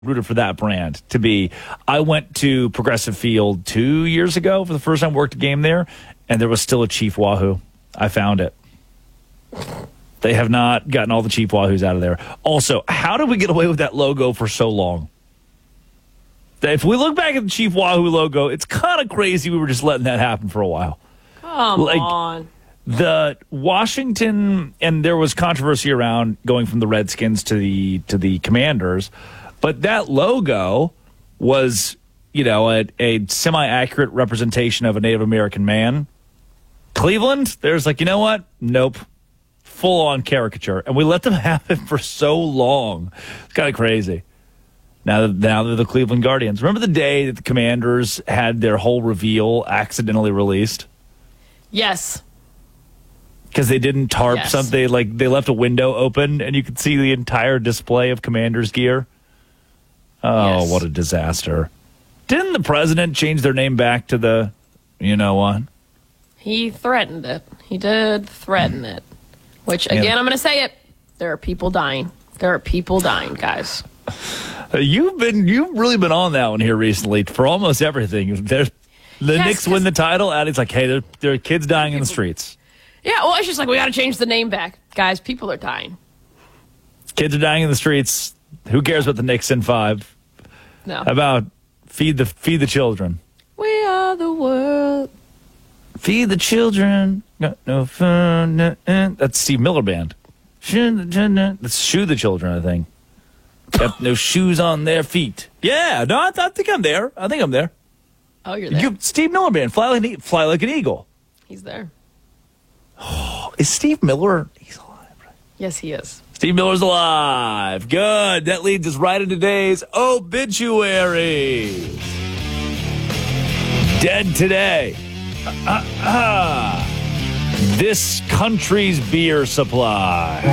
rooted for that brand to be. I went to Progressive Field 2 years ago for the first time, worked a game there, and there was still a Chief Wahoo. I found it. They have not gotten all the Chief Wahoos out of there. Also, how did we get away with that logo for so long? If we look back at the Chief Wahoo logo, it's kind of crazy we were just letting that happen for a while. Come on. The Washington, and there was controversy around going from the Redskins to the Commanders, but that logo was, a semi-accurate representation of a Native American man. Cleveland, there's like, you know what? Nope. Full-on caricature. And we let them have it for so long. It's kind of crazy. Now they're the Cleveland Guardians. Remember the day that the Commanders had their whole reveal accidentally released? Yes. Because they didn't tarp something. Like, they left a window open, and you could see the entire display of Commanders gear. Oh, yes. What a disaster. Didn't the president change their name back to the, what? He threatened it. He did threaten it. Which, again, I'm going to say it. There are people dying. There are people dying, guys. You've really been on that one here recently for almost everything. The Knicks win the title, and it's like, hey, there are kids dying in the streets. Yeah, well, it's just like, we got to change the name back. Guys, people are dying. Kids are dying in the streets. Who cares about the Knicks in 5? No. How about feed the children? We are the world. Feed the children. No fun. That's Steve Miller Band. That's Shoe the Children, I think. Got no shoes on their feet. Yeah, no, I think I'm there. Oh, you're there. Steve Miller Band. Fly like an eagle. He's there. Oh, is Steve Miller? He's alive, right? Yes, he is. Steve Miller's alive. Good. That leads us right into today's obituaries. Dead today. This country's beer supply.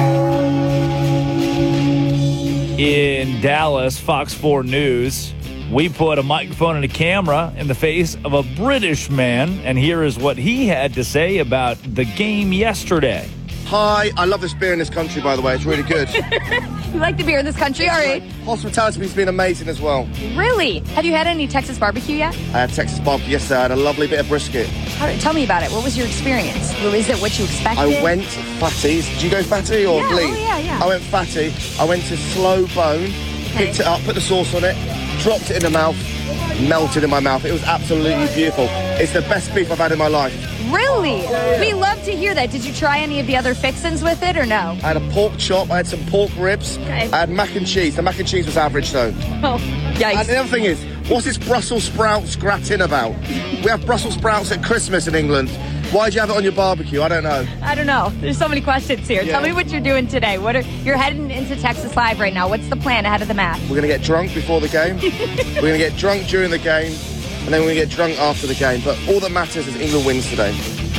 In Dallas, Fox 4 News, we put a microphone and a camera in the face of a British man, and here is what he had to say about the game yesterday. Hi, I love this beer in this country, by the way. It's really good. You like the beer in this country? All right. Hospitality has been amazing as well. Really? Have you had any Texas barbecue yet? I had Texas barbecue yesterday. I had a lovely bit of brisket. Tell me about it. What was your experience? Is it what you expected? I went fatty. Did you go fatty or lean? Yeah. I went fatty. I went to slow bone, picked it up, put the sauce on it, dropped it in the mouth, melted in my mouth. It was absolutely beautiful. It's the best beef I've had in my life. Really? We love to hear that. Did you try any of the other fixins with it or no? I had a pork chop. I had some pork ribs. Okay. I had mac and cheese. The mac and cheese was average, though. Oh, yikes. And the other thing is, what's this Brussels sprouts gratin about? We have Brussels sprouts at Christmas in England. Why'd you have it on your barbecue? I don't know. There's so many questions here. Yeah. Tell me what you're doing today. You're heading into Texas Live right now. What's the plan ahead of the match? We're going to get drunk before the game. We're going to get drunk during the game. And then we're going to get drunk after the game. But all that matters is England wins today.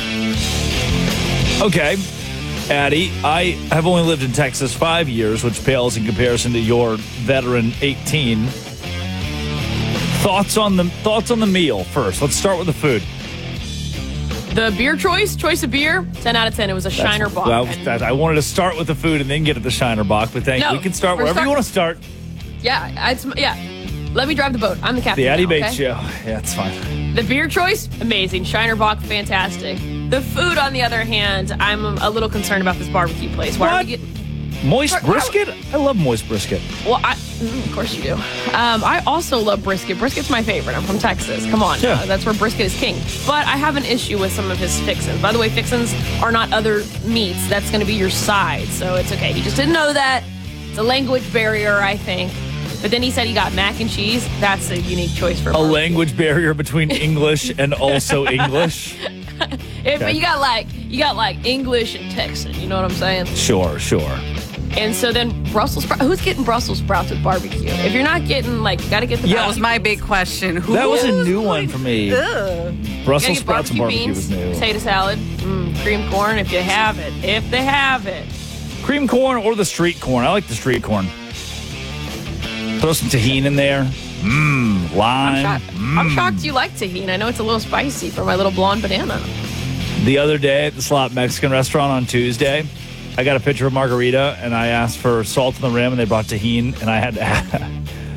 Okay, Addie, I have only lived in Texas 5 years, which pales in comparison to your veteran 18. Thoughts on the meal first. Let's start with the food. The beer choice of beer, 10 out of 10. It was a Shiner Bock. Well, I wanted to start with the food and then get at the Shiner Bock, but we can start wherever you want to start. Yeah, let me drive the boat. I'm the captain. The Addie now, Bates Show. Yeah, it's fine. The beer choice, amazing. Shiner Bock, fantastic. The food, on the other hand, I'm a little concerned about this barbecue place. Why are we getting moist brisket? I love moist brisket. Well, of course you do. I also love brisket. Brisket's my favorite. I'm from Texas. Come on. Yeah. That's where brisket is king. But I have an issue with some of his fixins. By the way, fixins are not other meats. That's going to be your side. So it's okay. He just didn't know that. It's a language barrier, I think. But then he said he got mac and cheese. That's a unique choice for barbecue. A language barrier between English and also English. But you got like English and Texan. You know what I'm saying? Sure. And so then Brussels sprouts. Who's getting Brussels sprouts with barbecue? If you're not getting, you got to get the. That was my big question. That was a new one for me. Ugh. Brussels sprouts and barbecue beans, was new. Potato salad, cream corn if you have it. If they have it. Cream corn or the street corn. I like the street corn. Throw some tahini in there. Lime. I'm shocked you like tahini. I know it's a little spicy for my little blonde banana. The other day at the Slot Mexican restaurant on Tuesday, I got a picture of margarita, and I asked for salt on the rim, and they brought tahini, and I had to